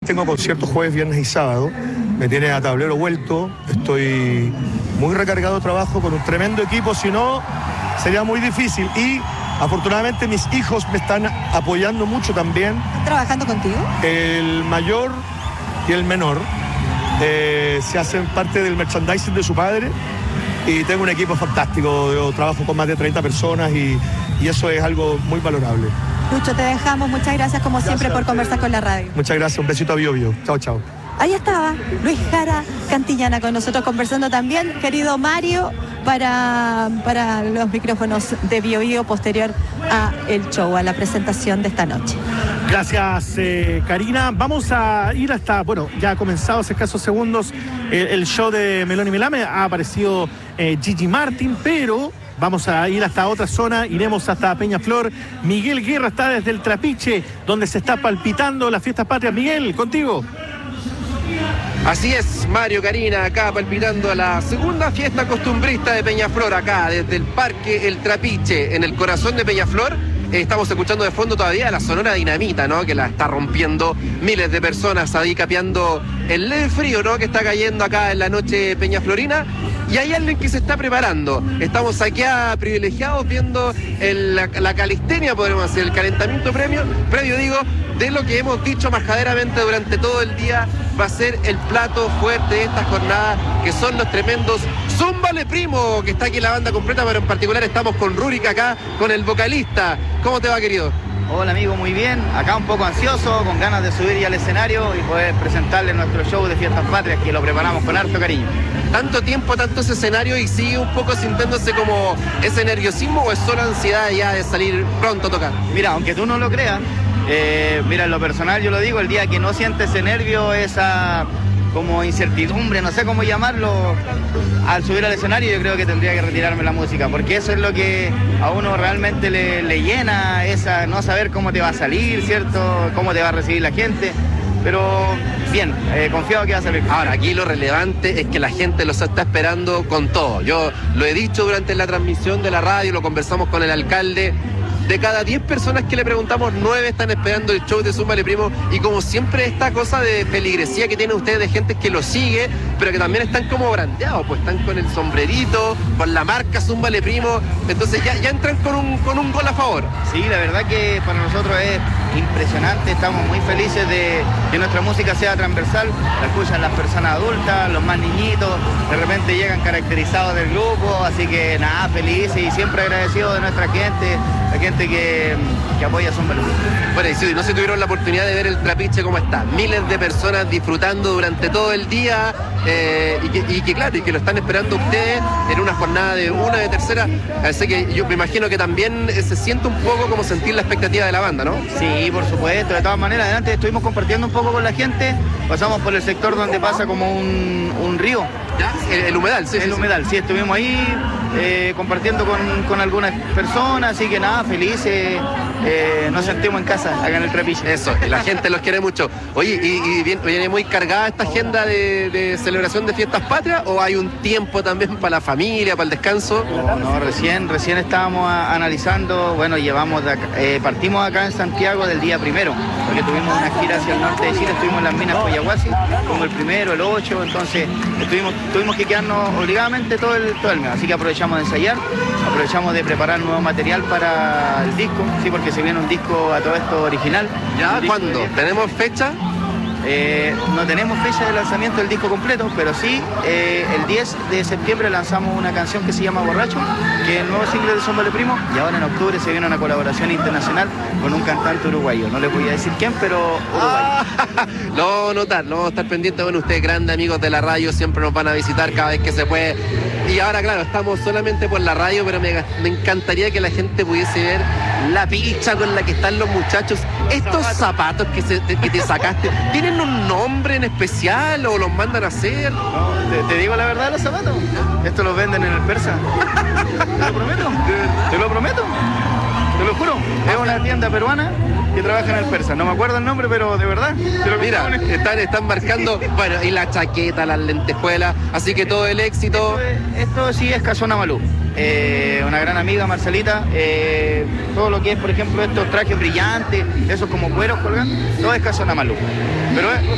tengo conciertos jueves, viernes y sábado. Me tiene a tablero vuelto. Estoy muy recargado de trabajo con un tremendo equipo. Si no, sería muy difícil. Y afortunadamente mis hijos me están apoyando mucho también. ¿Están trabajando contigo? El mayor y el menor se hacen parte del merchandising de su padre. Y tengo un equipo fantástico. Yo trabajo con más de 30 personas y eso es algo muy valorable. Lucho, te dejamos. Muchas gracias como siempre por conversar con la radio. Muchas gracias. Un besito a Biobio. Chao, chao. Ahí estaba Luis Jara Cantillana con nosotros conversando también, querido Mario, para los micrófonos de Biobío posterior a el show, a la presentación de esta noche. Gracias, Karina. Vamos a ir hasta, bueno, ya ha comenzado hace escasos segundos el show de Meloni Melame. Ha aparecido Gigi Martin, pero vamos a ir hasta otra zona, iremos hasta Peñaflor. Miguel Guerra está desde el Trapiche, donde se está palpitando las fiestas patrias. Miguel, contigo. Así es, Mario, Karina, acá palpitando a la segunda fiesta costumbrista de Peñaflor, acá desde el Parque El Trapiche, en el corazón de Peñaflor. Estamos escuchando de fondo todavía la Sonora Dinamita, ¿no? Que la está rompiendo miles de personas ahí capeando el leve frío, ¿no? Que está cayendo acá en la noche peñaflorina. Y hay alguien que se está preparando. Estamos aquí privilegiados viendo la calistenia, podríamos decir, el calentamiento previo, digo, de lo que hemos dicho majaderamente durante todo el día. Va a ser el plato fuerte de esta jornada, que son los tremendos Zúmbale Primo, que está aquí la banda completa, pero en particular estamos con Rurik acá, con el vocalista. ¿Cómo te va, querido? Hola, amigo, muy bien. Acá un poco ansioso, con ganas de subir ya al escenario y poder presentarles nuestro show de Fiestas Patrias, que lo preparamos con harto cariño. Tanto tiempo, tanto ese escenario, y sigue un poco sintiéndose como ese nerviosismo, o es solo ansiedad ya de salir pronto a tocar. Mira, aunque tú no lo creas, mira, en lo personal yo lo digo, el día que no sientes ese nervio, esa como incertidumbre, no sé cómo llamarlo, al subir al escenario yo creo que tendría que retirarme la música, porque eso es lo que a uno realmente le llena, esa no saber cómo te va a salir, ¿cierto? Cómo te va a recibir la gente. Pero bien, confiado que va a salir. Ahora, aquí lo relevante es que la gente los está esperando con todo. Yo lo he dicho durante la transmisión de la radio, lo conversamos con el alcalde. De cada 10 personas que le preguntamos, 9 están esperando el show de Zúmbale Primo. Y como siempre, esta cosa de feligresía que tienen ustedes, de gente que lo sigue, pero que también están como brandeados, pues están con el sombrerito, con la marca Zúmbale Primo. Entonces ya entran con un gol a favor. Sí, la verdad que para nosotros es impresionante. Estamos muy felices de que nuestra música sea transversal. La escuchan las personas adultas, los más niñitos, de repente llegan caracterizados del grupo. Así que nada, felices y siempre agradecidos de nuestra gente, la gente que apoya a Zúmbale. Bueno, y si no se tuvieron la oportunidad de ver el Trapiche cómo está, miles de personas disfrutando durante todo el día, y que lo están esperando ustedes en una jornada de una de tercera, así que yo me imagino que también se siente un poco como sentir la expectativa de la banda, ¿no? Sí, por supuesto, de todas maneras, adelante estuvimos compartiendo un poco con la gente, pasamos por el sector donde pasa como un río. ¿Ya? El humedal, sí. El humedal, sí, estuvimos ahí compartiendo con algunas personas, así que nada, felices, nos sentimos en casa acá en el Trapiche. Eso, y la gente los quiere mucho. Oye, ¿y viene muy cargada esta agenda de celebración de Fiestas Patrias, o hay un tiempo también para la familia, para el descanso? No, recién estábamos analizando, bueno, partimos acá en Santiago del día 1, porque tuvimos una gira hacia el norte de Chile, estuvimos en las minas Coyahuasi, como el 1, el 8, entonces tuvimos que quedarnos obligadamente todo el mes, así que aprovechamos de ensayar, aprovechamos de preparar nuevo material para el disco, sí, porque se viene un disco a todo esto original. ¿Ya? ¿Cuándo? ¿Tenemos fecha? No tenemos fecha de lanzamiento del disco completo, pero sí, el 10 de septiembre lanzamos una canción que se llama Borracho, que es el nuevo single de Zúmbale Primo, y ahora en octubre se viene una colaboración internacional con un cantante uruguayo. No les voy a decir quién, pero uruguayo. Lo vamos a notar, estar pendientes. Bueno, ustedes, grandes amigos de la radio, siempre nos van a visitar cada vez que se puede. Y ahora, claro, estamos solamente por la radio, pero me encantaría que la gente pudiese ver la picha con la que están los muchachos. Estos zapatos que te sacaste, ¿tienen un nombre en especial o los mandan a hacer? No, te digo la verdad, los zapatos. Estos los venden en el Persa. Te lo prometo. Te lo prometo. Te lo juro. Es una tienda peruana que trabaja en el Persa. No me acuerdo el nombre, pero de verdad. Mira, están marcando, bueno, y la chaqueta, las lentejuelas, así que todo el éxito. Esto sí es Casona Malú. Una gran amiga, Marcelita, todo lo que es, por ejemplo, estos trajes brillantes, esos como cueros colgando, todo es Casona Malú. Pero